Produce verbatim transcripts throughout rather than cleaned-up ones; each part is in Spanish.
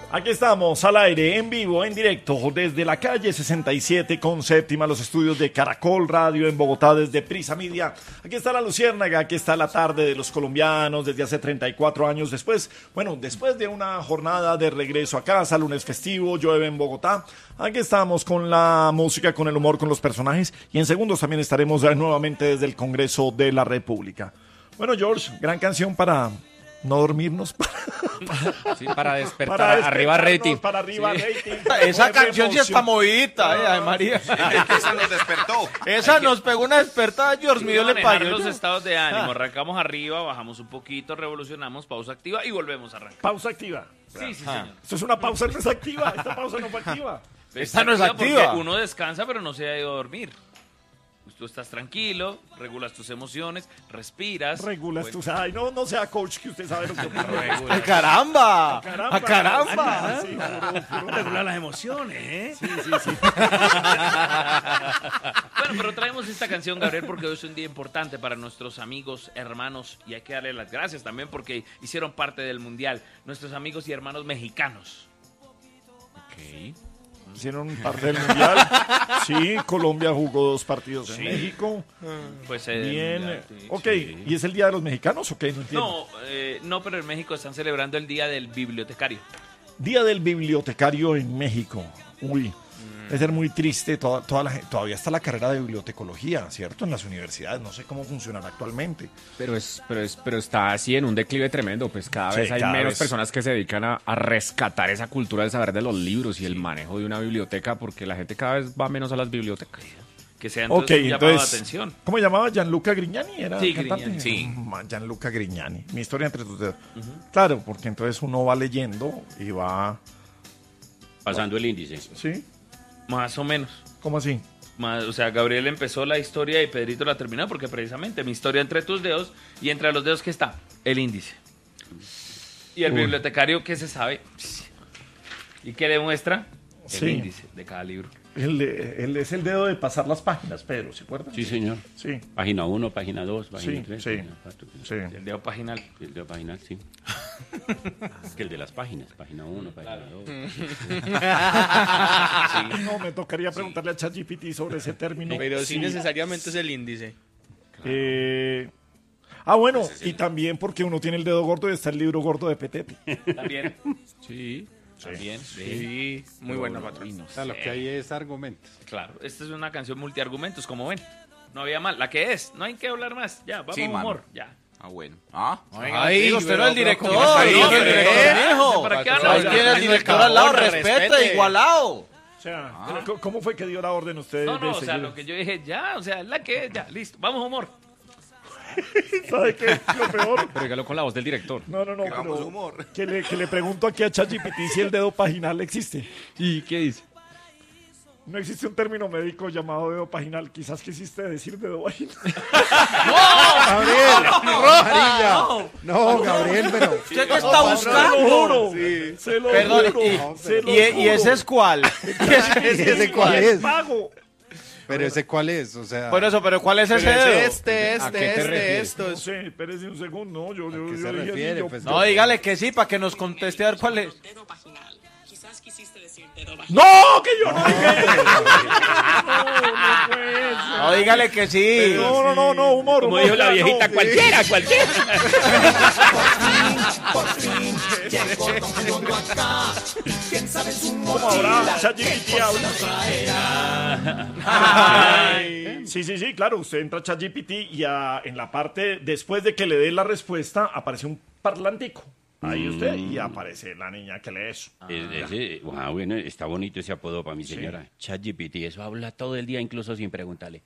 Aquí estamos al aire, en vivo, en directo, desde la calle sesenta y siete con séptima, los estudios de Caracol Radio en Bogotá, desde Prisa Media. Aquí está la Luciérnaga, aquí está la tarde de los colombianos desde hace treinta y cuatro años después. Bueno, después de una jornada de regreso a casa, lunes festivo, llueve en Bogotá. Aquí estamos con la música, con el humor, con los personajes. Y en segundos también estaremos nuevamente desde el Congreso de la República. Bueno, George, gran canción para no dormirnos, para, sí, para despertar, para arriba rating. Para arriba sí. rating. Esa canción sí está movidita, eh, ay, María. Esa nos despertó. Esa nos pegó una despertada, George, mío le manejar pagó. los estados de ánimo. Arrancamos arriba, bajamos un poquito, revolucionamos, pausa activa y volvemos a arrancar. Pausa activa. Sí, sí, Ah. señor. Esto es una pausa, no es activa. Esta pausa no fue activa. Esta no es activa. Porque uno descansa, pero no se ha ido a dormir. Tú estás tranquilo, regulas tus emociones, respiras. Regulas bueno. tus... Ay, no, no sea coach, que usted sabe lo que ocurre. ¡Ay, caramba! ¡A caramba! ¡A caramba! Sí, juro, juro. Regular las emociones, ¿eh? Sí, sí, sí. Bueno, pero traemos esta canción, Gabriel, porque hoy es un día importante para nuestros amigos, hermanos, y hay que darle las gracias también porque hicieron parte del Mundial. Nuestros amigos y hermanos mexicanos. Ok. Hicieron parte del Mundial. Sí, Colombia jugó dos partidos en Sí. México. Pues, eh, Bien. mundial, sí. Ok, sí. ¿y es el Día de los Mexicanos o qué? No entiendo. No, eh, no, pero en México están celebrando el Día del Bibliotecario. Día del Bibliotecario en México. Uy, Mm. debe ser muy triste. Toda, toda la, gen- todavía está la carrera de bibliotecología, ¿cierto? En las universidades. No sé cómo funcionará actualmente. Pero, es, pero, es, pero está así en un declive tremendo, pues cada Sí, vez hay cada menos vez. personas que se dedican a, a rescatar esa cultura del saber de los libros y el manejo de una biblioteca, porque la gente cada vez va menos a las bibliotecas. Que sea Ok, entonces un llamado de entonces, atención. ¿cómo llamaba? ¿Gianluca Grignani? ¿Era Sí, el cantante? Grignani, sí. Ma- Gianluca Grignani. Mi historia entre tus dedos. Claro, porque entonces uno va leyendo y va... Pasando el índice. ¿Sí? Más o menos. ¿Cómo así? Más, o sea, Gabriel empezó la historia y Pedrito la terminó porque precisamente mi historia entre tus dedos y entre los dedos, ¿qué está? El índice. Y el Uy. bibliotecario, ¿qué se sabe? ¿Y qué demuestra? El Sí. índice de cada libro. Él, él es el dedo de pasar las páginas, Pedro, ¿se acuerdan? Sí, señor. Sí, Página uno, página dos, página sí, tres, sí, página cuatro. sí. El dedo paginal. El de página, sí. Es que el de las páginas, página uno, página dos. No, me tocaría preguntarle a ChatGPT sobre ese término. Pero sí necesariamente es el índice. Eh, ah, bueno, y también porque uno tiene el dedo gordo y está el libro gordo de Petete. También. Sí. También. Sí, muy buena, patrón. O sea, lo que hay es argumentos. Claro, esta es una canción multiargumentos, como ven. No había mal. La que es, no hay que hablar más. Ya, vamos Sí, a mano. humor. Ya. Ah, bueno. Ah, Ay, usted no es el director. ¿cómo No, está ahí? el director, viejo. ¿Para qué Patrón, habla? tiene el director al lado, respete, igualado. O sea, ¿cómo- ¿cómo fue que dio la orden usted? No, de no, o sea, seguir? lo que yo dije, ya, o sea, la que es, ya, listo. Vamos a humor. ¿Sabe qué es lo peor? Pero dígalo con la voz del director. No, no, no. Queramos pero humor. Que le, que le pregunto aquí a ChatGPT si el dedo paginal existe. ¿Y qué dice? No existe un término médico llamado dedo paginal. Quizás quisiste decir dedo vaginal. Gabriel, María. No, Gabriel, pero. ¿Usted qué está Se lo buscando? juro. Se lo Perdón, juro. y- Se lo ¿Y, y juro. ese es cuál? ¿Ese cuál Es es? pago. Pero ese cuál es, o sea. Por eso, pero ¿cuál es ese Pero dedo? es este, ¿A qué este, te este, refieres? esto. No Es... sé, espérese un segundo. No, yo, yo, qué yo se dije refiere? yo- Pues, No, dígale que sí, para que nos conteste a ver cuál es. Dedo vaginal. Quizás quisiste decir dedo vaginal. ¡No! ¡Que yo no dije eso! No, no fue eso. No, dígale que sí. No, no, no, no, humor. Como humor, dijo la ya, viejita, no. cualquiera, cualquiera. ¿Cómo habrá? ChatGPT habla. Ay. Sí, sí, sí, claro. Usted entra a ChatGPT y a- en la parte, después de que le dé la respuesta, aparece un parlantico. Ahí usted, y aparece la niña que lee eso. Es- ese- ah, bueno, está bonito ese apodo para mi señora. ChatGPT, eso habla todo el día, incluso sin preguntarle.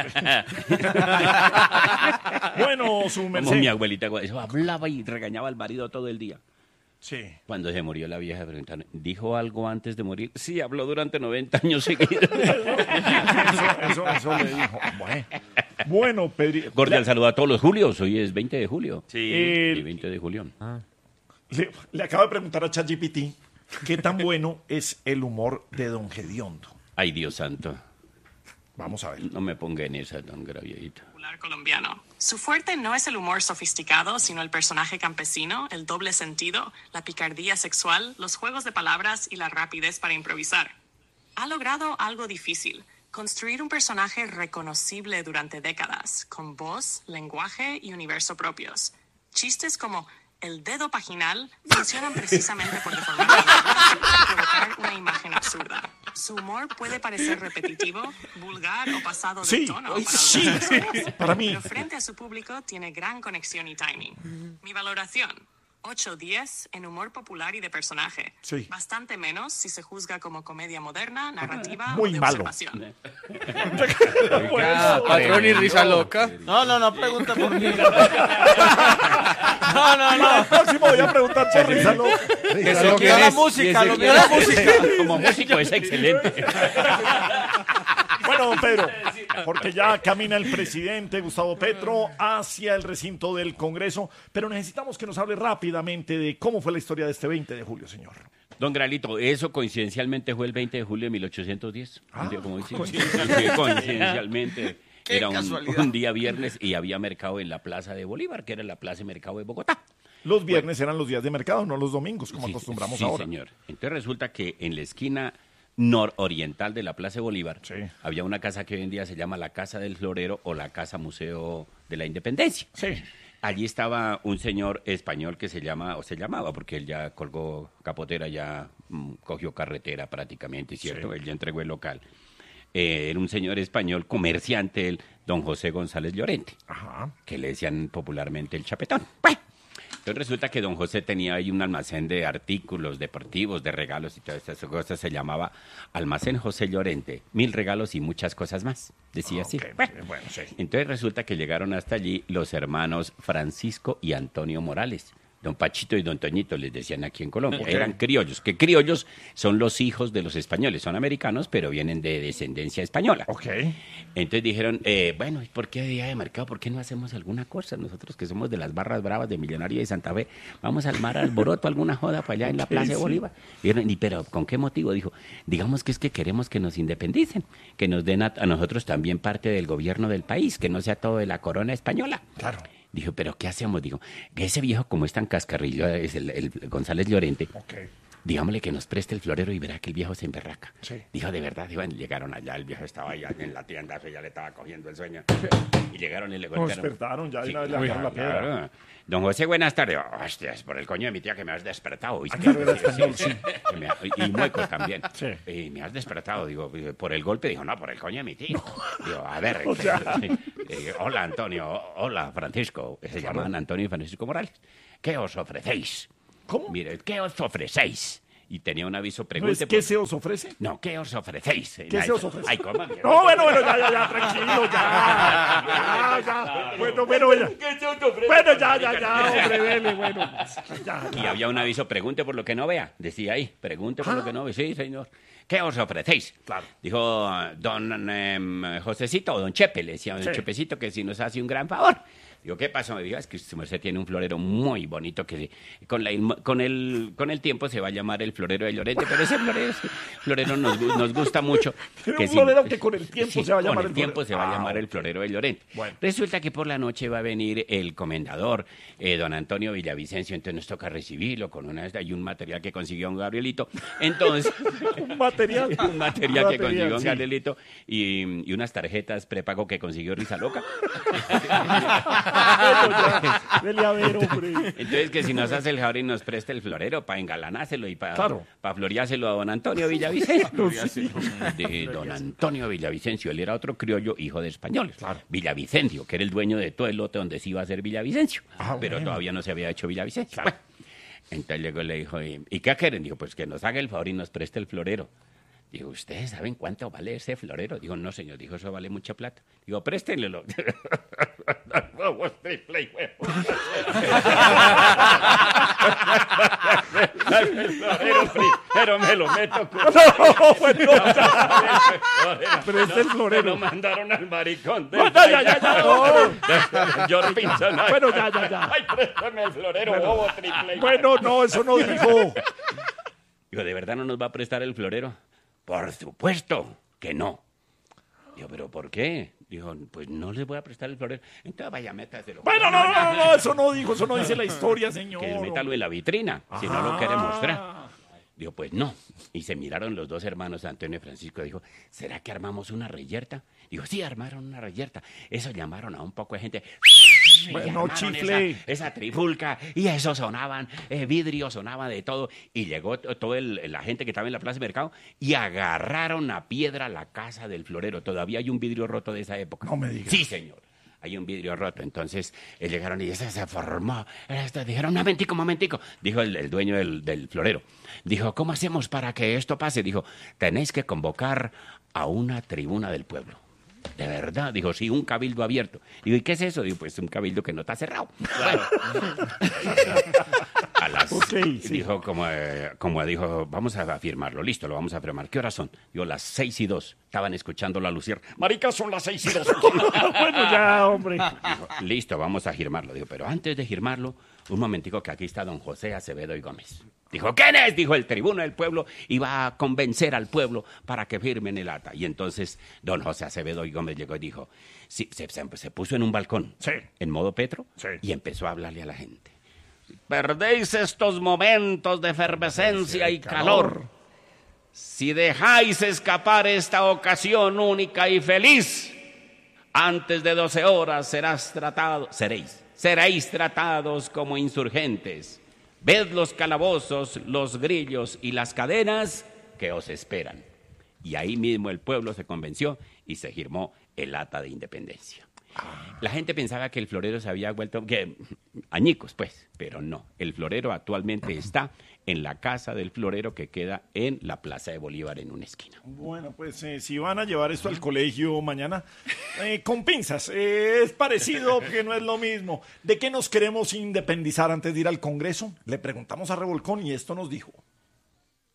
Bueno, su Como mi merced. abuelita, eso hablaba y regañaba al marido todo el día. Sí. Cuando se murió la vieja, preguntaron, ¿dijo algo antes de morir? Sí, habló durante noventa años seguidos. Eso, eso, eso le dijo. Bueno, bueno Pedri. Cordial le, saludo a todos los Julios, hoy es veinte de julio. Sí. eh, Sí, veinte de julio. le, le acabo de preguntar a ChatGPT qué tan bueno es el humor de Don Gediondo. Ay, Dios santo. Vamos a ver. No me ponga en esa, don Graviellito. Popular colombiano. Su fuerte no es el humor sofisticado, sino el personaje campesino, el doble sentido, la picardía sexual, los juegos de palabras y la rapidez para improvisar. Ha logrado algo difícil, construir un personaje reconocible durante décadas, con voz, lenguaje y universo propios. Chistes como el dedo paginal funcionan precisamente por deformar la palabra y provocar una imagen absurda. Su humor puede parecer repetitivo, vulgar o pasado de Sí, tono ay, para sí, algunas personas, para mí. pero frente a su público tiene gran conexión y timing. Mi valoración, ocho diez en humor popular y de personaje. Sí. Bastante menos si se juzga como comedia moderna, narrativa Muy o de malo. observación. Patrón y risa loca. No, no, no pregunta por mí. No, no, El no. próximo voy a preguntar por Risa Loca. Que se quiera la música, lo mío es la música. Como músico es excelente. Bueno, don Pedro, porque ya camina el presidente Gustavo Petro hacia el recinto del Congreso, pero necesitamos que nos hable rápidamente de cómo fue la historia de este veinte de julio, señor. Don Gralito, eso coincidencialmente fue el veinte de julio de mil ochocientos diez. Ah, Un día, como dice, coincidencialmente. sí, coincidencialmente. Qué Era un, casualidad. un día viernes y había mercado en la Plaza de Bolívar, que era la Plaza de Mercado de Bogotá. Los viernes eran los días de mercado, no los domingos, como Sí, acostumbramos sí, ahora. señor. Entonces resulta que en la esquina nororiental de la Plaza de Bolívar Sí. había una casa que hoy en día se llama la Casa del Florero o la Casa Museo de la Independencia. Sí. Allí estaba un señor español que se llama, o se llamaba, porque él ya colgó capotera, ya mm, cogió carretera prácticamente, ¿cierto? Sí. Él ya entregó el local. Eh, era un señor español, comerciante, el don José González Llorente, Ajá. que le decían popularmente el chapetón. Bueno, entonces resulta que don José tenía ahí un almacén de artículos deportivos, de regalos y todas estas cosas. Se llamaba Almacén José Llorente. Mil regalos y muchas cosas más. Decía así. Ok, Bueno, bueno, sí. entonces resulta que llegaron hasta allí los hermanos Francisco y Antonio Morales. Don Pachito y don Toñito les decían aquí en Colombia. Ok. Eran criollos, que criollos son los hijos de los españoles. Son americanos, pero vienen de descendencia española. Ok. Entonces dijeron, eh, bueno, ¿y por qué día de mercado? ¿Por qué no hacemos alguna cosa? Nosotros que somos de las barras bravas de Millonario de Santa Fe, vamos a armar alboroto, alguna joda para allá en la Ok, Plaza de sí. Bolívar. Dijeron, ¿y pero con qué motivo? Dijo, digamos que es que queremos que nos independicen, que nos den a, a nosotros también parte del gobierno del país, que no sea todo de la corona española. Claro. Dijo, ¿pero qué hacemos? Digo, que ese viejo como es tan cascarrillo, es el, el González Llorente, Ok. digámosle que nos preste el florero y verá que el viejo se emberraca. Sí. Dijo, de verdad, dijo, llegaron allá, el viejo estaba allá en la tienda, ya le estaba cogiendo el sueño. Y llegaron y le Nos golpearon. despertaron ya, de una vez le uy, sacaron la piedra. claro. Don José, buenas tardes. Hostia, es por el coño de mi tía que me has despertado. ¿oíste? Ah, claro, era español, sí. Que me ha- y mueco también. Sí. Y me has despertado, digo, por el golpe. Dijo, no, por el coño de mi tío. Digo, a ver. O sea. eh, hola, Antonio. Hola, Francisco. Se llamaban Antonio y Francisco Morales. ¿Qué os ofrecéis? ¿Cómo? Mire, ¿qué os ofrecéis? Y tenía un aviso, ¿No pregunte. es qué por- se os ofrece? No, ¿qué os ofrecéis? ¿Qué se os ofrece? Ay, ¿cómo? No, bueno, bueno, ya, ya, ya, tranquilo, ya. Ya, ya. Bueno, bueno, ya. Bueno, ya, ya, ya, hombre, dele, bueno. Ya, Y ya. había un aviso, pregunte por lo que no vea. Decía ahí, pregunte por lo que no ve. Sí, señor. ¿Qué os ofrecéis? Claro. Dijo don em, Josecito o don Chepe, le decía don Sí. Chepecito que si nos hace un gran favor. Digo, ¿qué pasó? Me dijo, es que su merced tiene un florero muy bonito que se- con, la, inmo- con, el, con el tiempo se va a llamar el florero de Llorente, pero ese florero, florero nos, gu- nos gusta mucho. Tiene que un si- florero que con el tiempo sí, se va a llamar con el el tiempo florero. se va a Ah, llamar el ok. florero de Llorente. Bueno. Resulta que por la noche va a venir el comendador, eh, don Antonio Villavicencio, entonces nos toca recibirlo con una y un material que consiguió un Gabrielito. Entonces, Un material. un material que Un consiguió un sí. Gabrielito y, y unas tarjetas prepago que consiguió Risa Loca. Bueno, ya. Dele a ver, hombre. Entonces, que si nos hace el favor y nos presta el florero para engalanárselo y para Claro. floreárselo a don Antonio Villavicencio. No, sí. De don Antonio Villavicencio, él era otro criollo, hijo de españoles. Claro. Villavicencio, que era el dueño de todo el lote donde se iba a hacer Villavicencio. Ah, pero bueno. todavía no se había hecho Villavicencio. Bueno, entonces luego le dijo, ¿y y qué quieren? Dijo, pues que nos haga el favor y nos preste el florero. Digo, ¿ustedes saben cuánto vale ese florero? Digo, no, señor. Dijo, eso vale mucha plata. Digo, préstenlelo. Huevos triple y huevos. Dame el florero, pero me lo meto con... No, bueno, ya. Preste el florero. Lo mandaron al maricón. No, ya, ya, ya, ya, no. George Pinson. Ay, Bueno, ya, ya, ya. Ay, préstame el florero, bobo triple. y- Bueno, no, eso no dijo. Digo, ¿de verdad no nos va a prestar el florero? Por supuesto que no. Dijo, ¿pero por qué? Dijo, pues no les voy a prestar el florero. Entonces vaya, métaselo. Bueno, no, no, no, no, eso no dijo, eso no dice la historia, señor. Que métalo en la vitrina, si no lo quiere mostrar. Dijo, pues no. Y se miraron los dos hermanos, Antonio y Francisco. Dijo, ¿será que armamos una reyerta? Dijo, sí, armaron una reyerta. Eso llamaron a un poco de gente. Bueno, chifle. Esa, esa trifulca. Y eso sonaban, eh, vidrio, sonaba de todo. Y llegó toda la gente que estaba en la plaza de mercado y agarraron a piedra la casa del florero. Todavía hay un vidrio roto de esa época. No me digas. Sí, señor. Hay un vidrio roto. Entonces eh, llegaron y ese se formó. Este, dijeron, un momentico, un momentico. Dijo el, el dueño del, del florero. Dijo, ¿cómo hacemos para que esto pase? Dijo, tenéis que convocar a una tribuna del pueblo. De verdad, dijo, sí, un cabildo abierto. Digo, ¿y qué es eso? Digo, pues un cabildo que no está cerrado. Claro. A las, okay, sí. Dijo, como, eh, como dijo, vamos a firmarlo, listo, lo vamos a firmar. ¿Qué horas son? Digo, las seis y dos. Estaban escuchando la lucier. Marica, son las seis y dos. Bueno, ya, hombre. Dijo, listo, vamos a firmarlo. Digo, pero antes de firmarlo, un momentico que aquí está don José Acevedo y Gómez. Dijo, ¿quién es? Dijo, el tribuno del pueblo y va a convencer al pueblo para que firmen el acta. Y entonces don José Acevedo y Gómez llegó y dijo, sí, se, se, se puso en un balcón, sí, en modo Petro, sí, y empezó a hablarle a la gente. Perdéis estos momentos de efervescencia y calor. Si dejáis escapar esta ocasión única y feliz, antes de doce horas serás tratado, seréis, seréis tratados como insurgentes. Ved los calabozos, los grillos y las cadenas que os esperan. Y ahí mismo el pueblo se convenció y se firmó el acta de independencia. La gente pensaba que el florero se había vuelto, que añicos pues, pero no. El florero actualmente está en la casa del florero que queda en la Plaza de Bolívar en una esquina. Bueno, pues eh, si van a llevar esto al colegio mañana, eh, con pinzas, eh, es parecido que no es lo mismo. ¿De qué nos queremos independizar antes de ir al Congreso? Le preguntamos a Revolcón y esto nos dijo.